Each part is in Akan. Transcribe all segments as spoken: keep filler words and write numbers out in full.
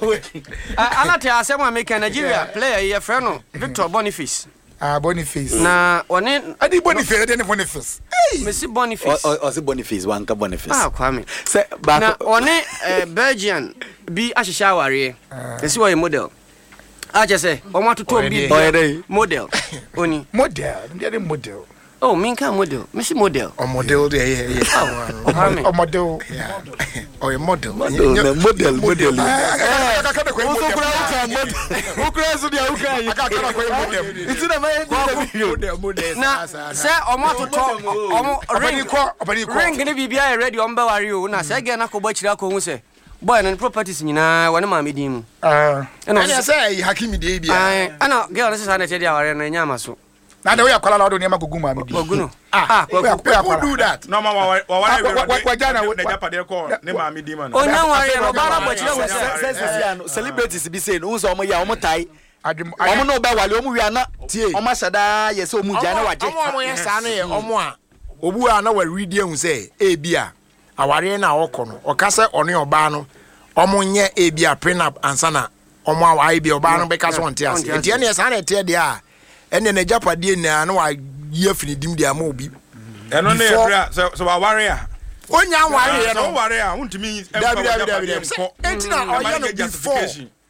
Anate asem American Nigeria player ye friend no Victor Boniface. Ah Boniface. Na one Adi Boniface dey Boniface. Hey, Messi Boniface. O o se Boniface wan ka Boniface. Ah kwame. Se ba na one Belgian bi ahihia aware. Esi wo model. A je say o ma toto bi model. Oni model, dey model. Oh, minka model. Messi model. O model dey yeah yeah. O model. Oh, a model. Model, model, model. Eh, aka ka ko model. Who crazy dia who can? Aka ka ko model. It's na my model, model. Na say o ma toto o ring ko, obani ko. Ring ni bibia ready o mba ware o na say ge na ko ba chira ko hu say boy na properties nyina wona ma me din mu. Ah. Ana say Hakimi dey bia. Ah, ana girl na say na che dia ware na nya maso. Na de we akwala na do ne ma gugu ma me bi. Gugu. Ah, we do that. No ma wa wa wa jana we na japade ko ne ma me di man. Onya ware no bara bachira wo say celebrities bi say no so omo ya omo tai. Omo no be wale omo wi ana omo asada ye say omo ja na waje. Omo omo ye sa na ye omo a obu a na wa read ehun say e bia aware na woko no o ka say one oba no omo nye e bia prenup ansana omo awa e bia oba no be ka so onte ase. Enti ene sa na te de a ene na japade na na wa ye fini dim de ama obi eno na ebra so so wa ware a onya ware no ware a untimi dabi dabi dabi enti na oya no before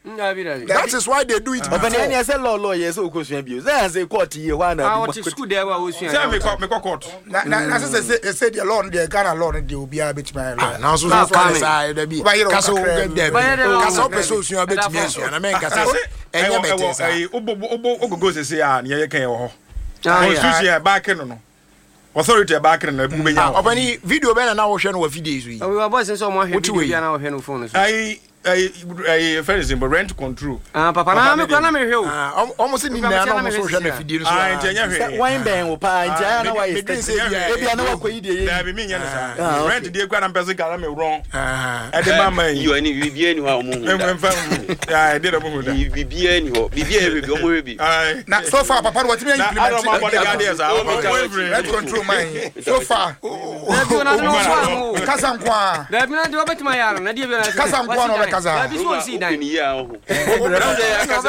that is why they do it but ene say law law yes okosuan bi say say court ye wa na ah what school there wa osuan say me me court na na say say the law the Ghana law dey obi a betima law na so so say dabi kaso kaso person osuan betima osuan na men kaso enye bete say ogogo sese a ne ye kan ye ho constitution back no no authority back no bu benya obani video be na na wo hwe no wa videos yi we wa boys so mo hwe video na wo hwe no phone so ai ai ai first simple rent control ah papa na me na me hwe o ah almost ni na na mo so hwe na video no so ah ntenya hwe wine ben wo pa ntia na wa e bia na wa koyi de ye na bi mi nya na sa rent de kwa na person ka na me wrong ah e de mama yi you ani bibia ni ho omo hu ah e de mo hu da bibia ni ho bibia e bi omo we bi na so far papa what me implement rent control man so far na no so kasa nkwa da bi na de obetima yara na de bi na kasa nkwa no be kasa da bi so si dan ni ya ho